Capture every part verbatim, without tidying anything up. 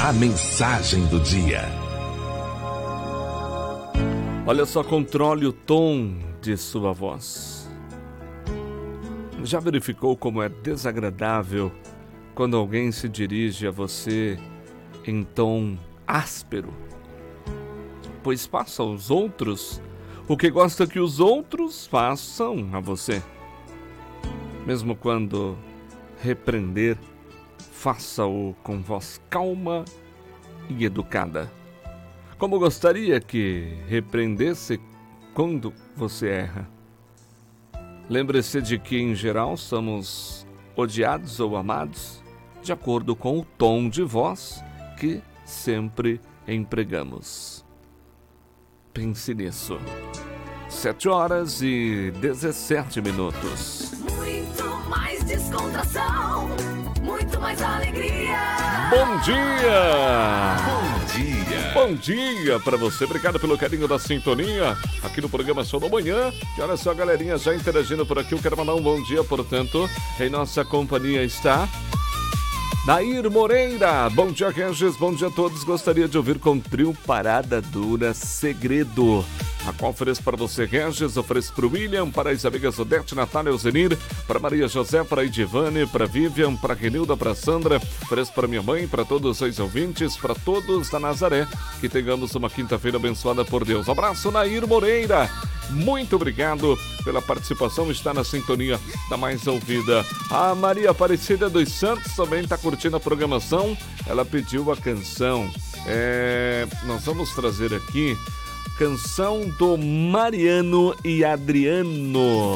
A mensagem do dia. Olha só, controle o tom de sua voz. Já verificou como é desagradável quando alguém se dirige a você em tom áspero? Pois faça aos outros o que gosta que os outros façam a você. Mesmo quando repreender, faça-o com voz calma e educada. Como gostaria que repreendesse quando você erra. Lembre-se de que, em geral, somos odiados ou amados de acordo com o tom de voz que sempre empregamos. Pense nisso. Sete horas e dezessete minutos. Muito mais descontração, muito mais alegria. Bom dia! Bom dia! Bom dia para você, obrigado pelo carinho da sintonia aqui no programa Show da Manhã. E olha só, galerinha já interagindo por aqui, eu quero mandar um bom dia, portanto, em nossa companhia está Nair Moreira. Bom dia, Regis, bom dia a todos, gostaria de ouvir com o trio Parada Dura Segredo. A qual ofereço para você, Regis, ofereço para o William, para as amigas Odete, Natália, Elzenir, para Maria José, para a Edivane, para a Vivian, para a Renilda, para a Sandra, ofereço para minha mãe, para todos os ouvintes, para todos da Nazaré, que tenhamos uma quinta-feira abençoada por Deus. Abraço, Nair Moreira, muito obrigado pela participação, está na sintonia da mais ouvida. A Maria Aparecida dos Santos também está curtindo a programação, ela pediu a canção, é... nós vamos trazer aqui canção do Mariano e Adriano.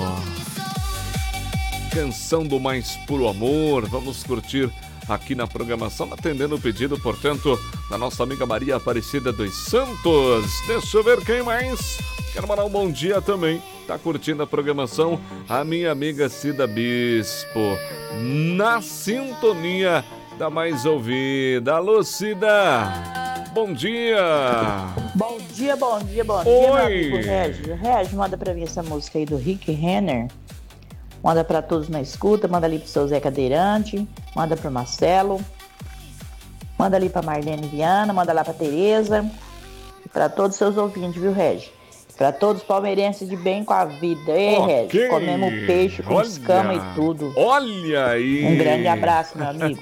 Canção do Mais Puro Amor. Vamos curtir aqui na programação, atendendo o pedido, portanto, da nossa amiga Maria Aparecida dos Santos. Deixa eu ver quem mais. Quero mandar um bom dia também. Tá curtindo a programação a minha amiga Cida Bispo. Na sintonia da mais ouvida. Alô, Cida. Bom dia! Bom dia, bom dia, bom Oi. dia, meu amigo Regis. Regis, manda pra mim essa música aí do Rick Renner. Manda pra todos na escuta, manda ali pro seu Zé Cadeirante, manda pro Marcelo, manda ali pra Marlene Viana, manda lá pra Tereza, e pra todos os seus ouvintes, viu, Regis? Pra todos os palmeirenses de bem com a vida. Ei, Okay. Regis, comemos peixe com Olha. escama e tudo. Olha aí! Um grande abraço, meu amigo.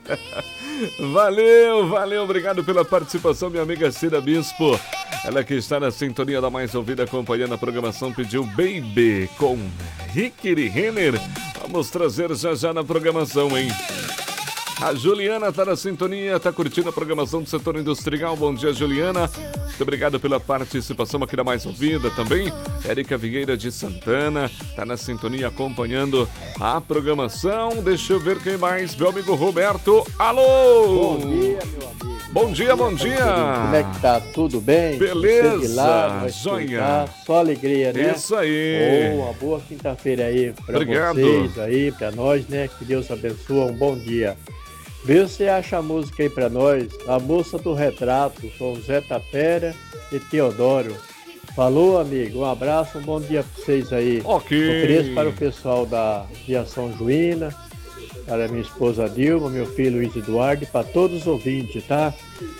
Valeu, valeu, obrigado pela participação, minha amiga Cida Bispo. Ela que está na sintonia da mais ouvida, acompanhando a programação, pediu Baby com Rick Renner. Vamos trazer já já na programação, hein? A Juliana está na sintonia, está curtindo a programação do setor industrial. Bom dia, Juliana. Muito obrigado pela participação aqui da mais ouvida também. Érica Vieira de Santana está na sintonia acompanhando a programação. Deixa eu ver quem mais. Meu amigo Roberto. Alô! Bom dia, meu amigo. Bom dia, bom dia. Como é que tá? Tudo bem? Beleza, Você de lá, vai joia. escutar, só alegria, né? Isso aí. Oh, uma boa quinta-feira aí pra Obrigado. vocês aí, pra nós, né? Que Deus abençoe, um bom dia. Vê se você acha a música aí pra nós, A Moça do Retrato, com Zé Tapera e Teodoro. Falou, amigo, um abraço, um bom dia pra vocês aí. Ok. Ofereço para o pessoal da Viação Juína, para minha esposa Dilma, meu filho Luiz Eduardo e para todos os ouvintes, tá?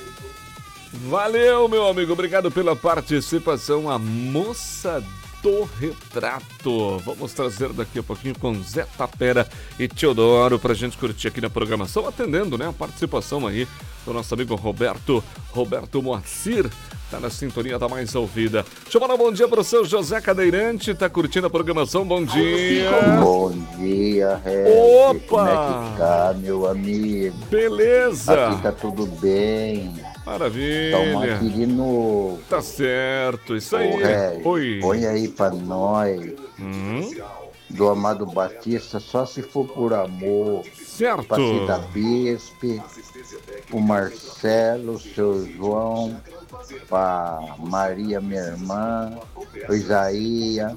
Valeu, meu amigo. Obrigado pela participação. A Moça do Retrato. Vamos trazer daqui a pouquinho com Zé Tapera e Teodoro pra gente curtir aqui na programação, atendendo, né, a participação aí do nosso amigo Roberto, Roberto Moacir, tá na sintonia da mais ouvida. Deixa eu mandar um bom dia pro seu José Cadeirante, tá curtindo a programação, bom dia. Bom dia, Regis. Opa! Como é que tá, meu amigo? Beleza. Aqui tá tudo bem. Maravilha. Estamos aqui de novo. Tá certo, isso aí. Ô, Regis, Oi. põe aí pra nós, Hum, do Amado Batista, Só Se For Por Amor. certo. Pra Cida Bispe, o Marcelo, o seu João, pra Maria, minha irmã, o Isaías,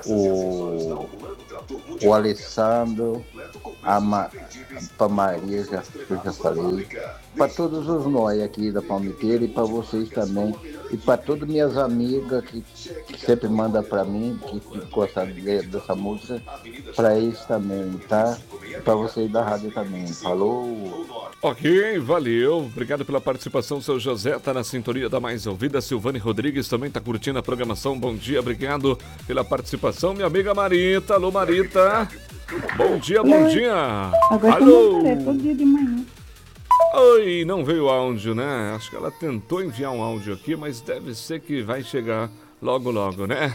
o, o Alessandro, a Ma, pra Maria, já, eu já falei, pra todos os nós aqui da Palmiteira e pra vocês também, e pra todas minhas amigas que, que sempre mandam pra mim, que, que gostam de, dessa música, pra eles também, tá? E pra vocês da rádio também, falou? Ok, valeu. Obrigado pela participação, seu José. Tá na sintonia da mais ouvida. Silvane Rodrigues também tá curtindo a programação. Bom dia, obrigado pela participação. Minha amiga Marita. Alô, Marita. Bom dia, bom Oi. dia. Agora Alô. é todo dia de manhã. Oi, não veio áudio, né? Acho que ela tentou enviar um áudio aqui, mas deve ser que vai chegar logo, logo, né?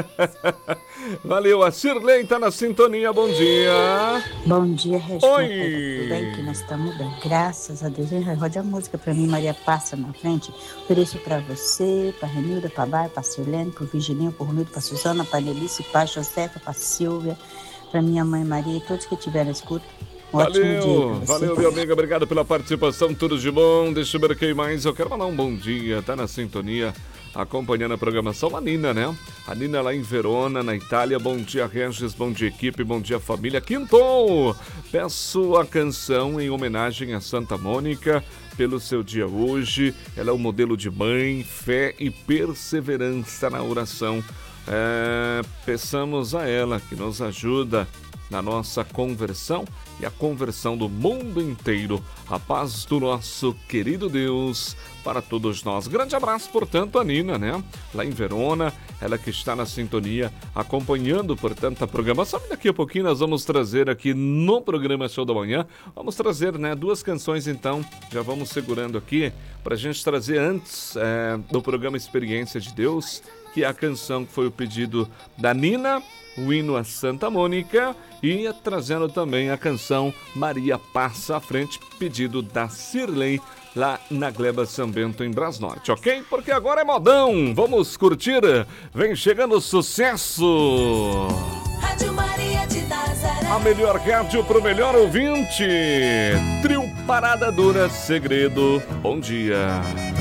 Valeu, a Sirlei tá na sintonia, bom dia. Bom dia, Regina. Oi. Tudo bem? Que nós estamos bem. Graças a Deus. Rode a música pra mim, Maria Passa na frente. Ofereço pra você, pra Renilda, pra Bar, pra Sirlene, pro Virgilinho, pro Romildo, pra Suzana, pra Nelice, pra Josefa, pra Silvia, pra minha mãe Maria e todos que tiveram escuta. Um ótimo dia pra Valeu, você. valeu, meu amigo, obrigado pela participação, tudo de bom. Deixa eu ver quem mais. Eu quero mandar um bom dia, tá na sintonia, acompanhando a programação, a Nina, né? A Nina lá em Verona, na Itália. Bom dia, Regis, bom dia, equipe, bom dia, família. Quinton, peço a canção em homenagem a Santa Mônica pelo seu dia hoje. Ela é um modelo de mãe, fé e perseverança na oração. É, peçamos a ela que nos ajuda na nossa conversão e a conversão do mundo inteiro. A paz do nosso querido Deus para todos nós. Grande abraço, portanto, a Nina, né? Lá em Verona, ela que está na sintonia, acompanhando, portanto, a programação. E daqui a pouquinho nós vamos trazer aqui no programa Show da Manhã, vamos trazer, né, duas canções, então, já vamos segurando aqui, para a gente trazer antes é, do programa Experiência de Deus, que é a canção que foi o pedido da Nina, o hino a Santa Mônica, e trazendo também a canção Maria Passa à Frente, pedido da Sirlei, lá na Gleba São Bento, em Brasnorte, ok? Porque agora é modão, vamos curtir, vem chegando o sucesso! Rádio Maria de Nazaré. A melhor rádio pro melhor ouvinte, Trio Parada Dura Segredo, bom dia!